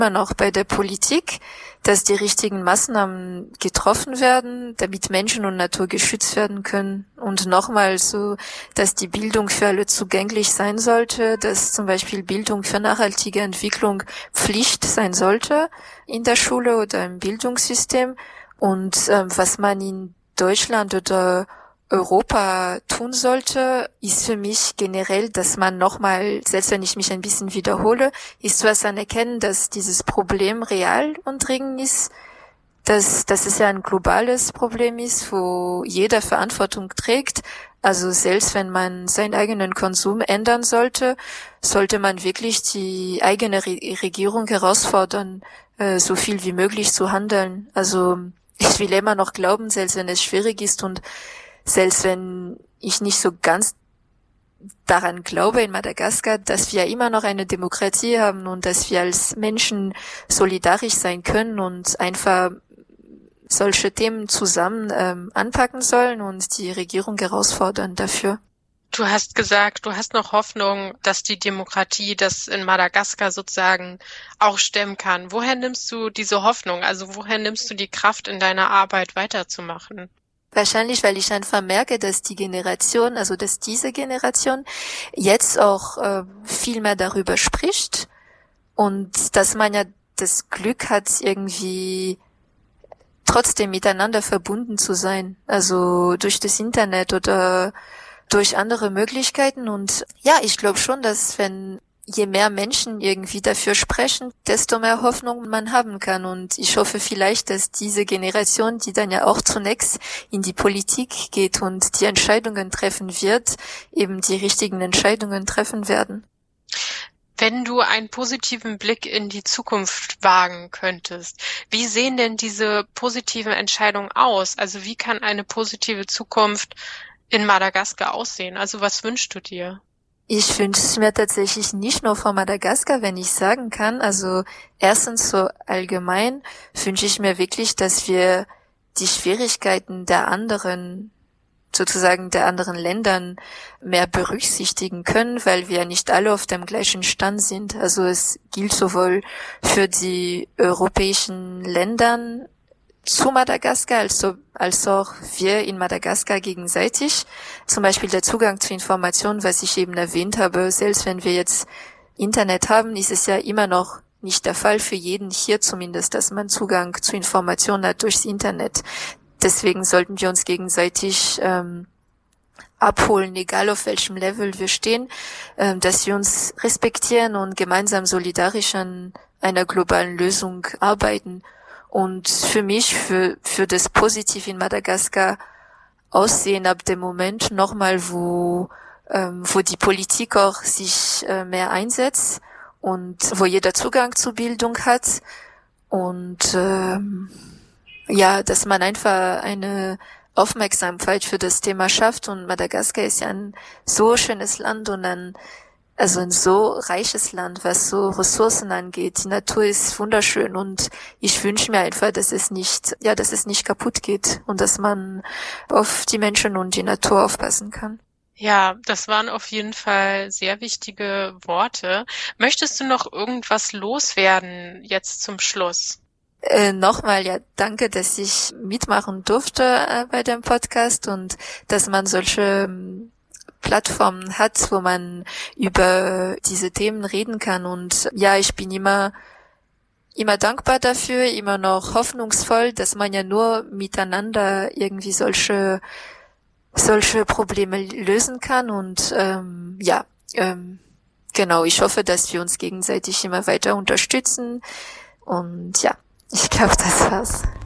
immer noch bei der Politik, dass die richtigen Maßnahmen getroffen werden, damit Menschen und Natur geschützt werden können. Und nochmal so, dass die Bildung für alle zugänglich sein sollte, dass zum Beispiel Bildung für nachhaltige Entwicklung Pflicht sein sollte in der Schule oder im Bildungssystem. Und was man in Deutschland oder Europa tun sollte, ist für mich generell, dass man nochmal, selbst wenn ich mich ein bisschen wiederhole, ist zuerst anerkennen, dass dieses Problem real und dringend ist, dass es ja ein globales Problem ist, wo jeder Verantwortung trägt. Also selbst wenn man seinen eigenen Konsum ändern sollte, sollte man wirklich die eigene Regierung herausfordern, so viel wie möglich zu handeln. Also ich will immer noch glauben, selbst wenn es schwierig ist und selbst wenn ich nicht so ganz daran glaube in Madagaskar, dass wir immer noch eine Demokratie haben und dass wir als Menschen solidarisch sein können und einfach solche Themen zusammen anpacken sollen und die Regierung herausfordern dafür. Du hast gesagt, du hast noch Hoffnung, dass die Demokratie das in Madagaskar sozusagen auch stemmen kann. Woher nimmst du diese Hoffnung? Also woher nimmst du die Kraft, in deiner Arbeit weiterzumachen? Wahrscheinlich, weil ich einfach merke, dass dass diese Generation jetzt auch viel mehr darüber spricht und dass man ja das Glück hat, irgendwie trotzdem miteinander verbunden zu sein. Also durch das Internet oder durch andere Möglichkeiten. Und ja, ich glaube schon, dass je mehr Menschen irgendwie dafür sprechen, desto mehr Hoffnung man haben kann. Und ich hoffe vielleicht, dass diese Generation, die dann ja auch zunächst in die Politik geht und die Entscheidungen treffen wird, eben die richtigen Entscheidungen treffen werden. Wenn du einen positiven Blick in die Zukunft wagen könntest, wie sehen denn diese positiven Entscheidungen aus? Also wie kann eine positive Zukunft in Madagaskar aussehen? Also was wünschst du dir? Ich wünsche es mir tatsächlich nicht nur von Madagaskar, wenn ich sagen kann. Also erstens so allgemein wünsche ich mir wirklich, dass wir die Schwierigkeiten der anderen Ländern mehr berücksichtigen können, weil wir nicht alle auf dem gleichen Stand sind. Also es gilt sowohl für die europäischen Ländern zu Madagaskar, als auch wir in Madagaskar gegenseitig. Zum Beispiel der Zugang zu Informationen, was ich eben erwähnt habe. Selbst wenn wir jetzt Internet haben, ist es ja immer noch nicht der Fall für jeden hier zumindest, dass man Zugang zu Informationen hat durchs Internet. Deswegen sollten wir uns gegenseitig abholen, egal auf welchem Level wir stehen, dass wir uns respektieren und gemeinsam solidarisch an einer globalen Lösung arbeiten. Und für mich, für das Positiv in Madagaskar aussehen ab dem Moment nochmal, wo die Politik auch sich mehr einsetzt und wo jeder Zugang zu Bildung hat und dass man einfach eine Aufmerksamkeit für das Thema schafft. Und Madagaskar ist ja ein so schönes Land und ein so reiches Land, was so Ressourcen angeht. Die Natur ist wunderschön und ich wünsche mir einfach, dass es nicht kaputt geht und dass man auf die Menschen und die Natur aufpassen kann. Ja, das waren auf jeden Fall sehr wichtige Worte. Möchtest du noch irgendwas loswerden jetzt zum Schluss? Nochmal, ja, danke, dass ich mitmachen durfte bei dem Podcast und dass man solche Plattformen hat, wo man über diese Themen reden kann. Und ja, ich bin immer dankbar dafür, immer noch hoffnungsvoll, dass man ja nur miteinander irgendwie solche Probleme lösen kann. Und genau, ich hoffe, dass wir uns gegenseitig immer weiter unterstützen. Und ja, ich glaube, das war's.